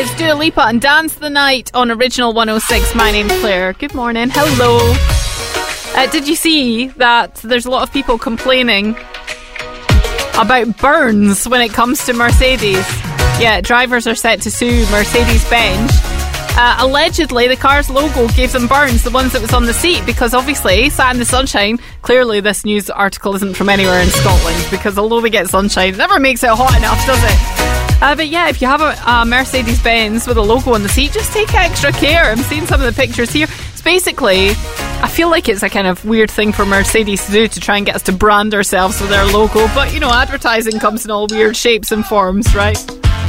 It's Dua Lipa and Dance the Night on Original 106. My name's Claire. Good morning. Hello. Did you see that there's a lot of people complaining about burns when it comes to Mercedes? Yeah, drivers are set to sue Mercedes-Benz. Allegedly, the car's logo gave them burns, the ones that was on the seat, because obviously, sat in the sunshine. Clearly, this news article isn't from anywhere in Scotland, because although they get sunshine, it never makes it hot enough, does it? But yeah, if you have a Mercedes-Benz with a logo on the seat, just take extra care. I'm seeing some of the pictures here. It's basically, I feel like it's a kind of weird thing for Mercedes to do to try and get us to brand ourselves with their logo, but you know, advertising comes in all weird shapes and forms, right?